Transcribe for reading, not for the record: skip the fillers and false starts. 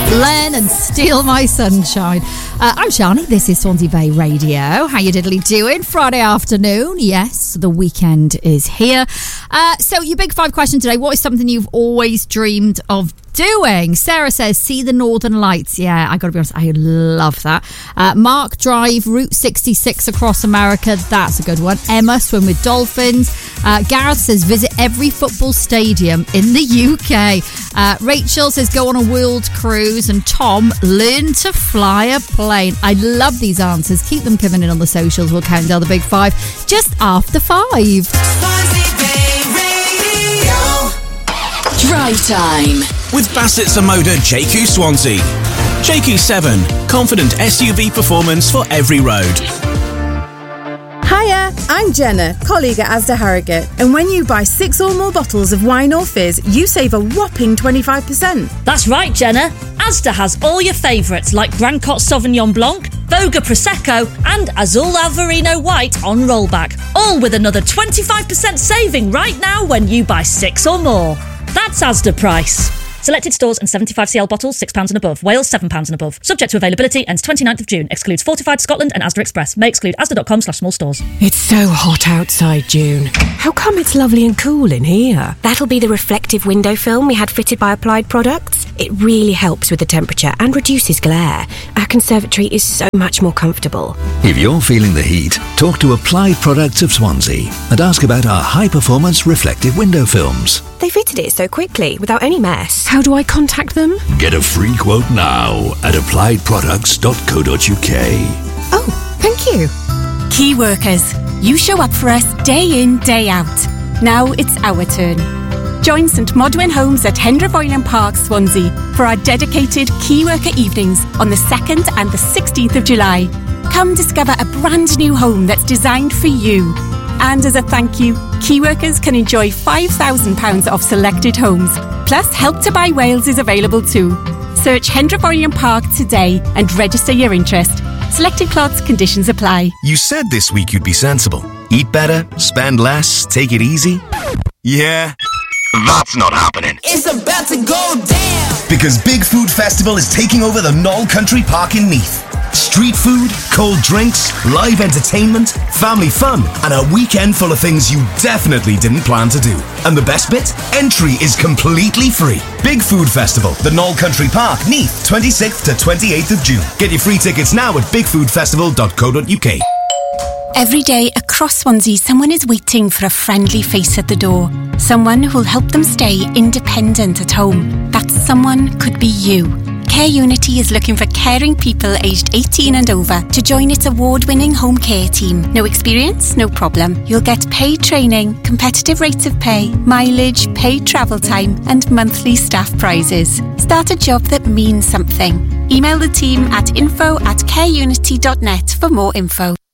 Len and Steal My Sunshine. I'm Shani, this is Swansea Bay Radio. How you diddly doing? Friday afternoon, yes, the weekend is here. So your big five question today, what is something you've always dreamed of doing? Sarah says, see the Northern Lights. Yeah, I gotta be honest, I love that. Mark, drive Route 66 across America. That's a good one. Emma, swim with dolphins. Gareth says, visit every football stadium in the UK. Rachel says, go on a world cruise. And Tom, learn to fly a plane. I love these answers. Keep them coming in on the socials. We'll count down the big five just after 5. Drive time with Bassett Samoda JQ Swansea. JQ7, confident SUV performance for every road. Hiya, I'm Jenna, colleague at Asda Harrogate, and when you buy 6 or more bottles of wine or fizz, you save a whopping 25%. That's right, Jenna. Asda has all your favourites like Brancott Sauvignon Blanc, Voga Prosecco and Azul Alvarino White on rollback, all with another 25% saving right now when you buy 6 or more. That's Asda price. Selected stores and 75cl bottles, £6 and above. Wales, £7 and above. Subject to availability, ends 29th of June. Excludes Fortified Scotland and Asda Express. May exclude asda.com/small stores. It's so hot outside, June. How come it's lovely and cool in here? That'll be the reflective window film we had fitted by Applied Products. It really helps with the temperature and reduces glare. Our conservatory is so much more comfortable. If you're feeling the heat, talk to Applied Products of Swansea and ask about our high-performance reflective window films. They fitted it so quickly, without any mess. How do I contact them? Get a free quote now at appliedproducts.co.uk. Oh, thank you. Key workers, you show up for us day in, day out. Now it's our turn. Join St Modwen Homes at Hendreboylan Park, Swansea for our dedicated Key Worker evenings on the 2nd and the 16th of July. Come discover a brand new home that's designed for you. And as a thank you, key workers can enjoy £5,000 off selected homes. Plus, Help to Buy Wales is available too. Search Hendreboylan Park today and register your interest. Selected plots, conditions apply. You said this week you'd be sensible. Eat better, spend less, take it easy. Yeah, that's not happening. It's about to go down because Big Food Festival is taking over the Knoll Country Park in Neath. Street food, cold drinks, live entertainment, family fun, and a weekend full of things you definitely didn't plan to do. And the best bit? Entry is completely free. Big Food Festival, the Knoll Country Park, Neath, 26th to 28th of June. Get your free tickets now at bigfoodfestival.co.uk. Every day across Swansea, someone is waiting for a friendly face at the door. Someone who'll help them stay independent at home. That someone could be you. Care Unity is looking for caring people aged 18 and over to join its award-winning home care team. No experience? No problem. You'll get paid training, competitive rates of pay, mileage, paid travel time and monthly staff prizes. Start a job that means something. Email the team at info@careunity.net for more info.